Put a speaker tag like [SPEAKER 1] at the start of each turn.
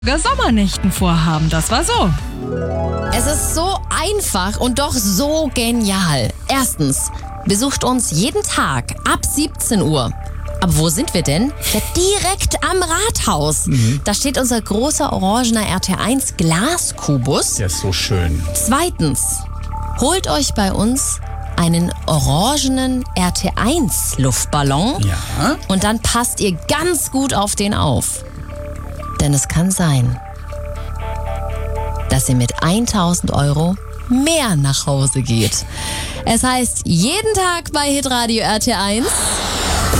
[SPEAKER 1] Sommernächten vorhaben. Das war so.
[SPEAKER 2] Es ist so einfach und doch so genial. Erstens, besucht uns jeden Tag ab 17 Uhr. Aber wo sind wir denn? Ja, direkt am Rathaus. Da steht unser großer orangener RT1 Glaskubus.
[SPEAKER 3] Der ist so schön.
[SPEAKER 2] Zweitens, holt euch bei uns einen orangenen RT1 Luftballon.
[SPEAKER 3] Ja.
[SPEAKER 2] Und dann passt ihr ganz gut auf den auf. Denn es kann sein, dass ihr mit 1.000 Euro mehr nach Hause geht. Es heißt jeden Tag bei Hitradio RT1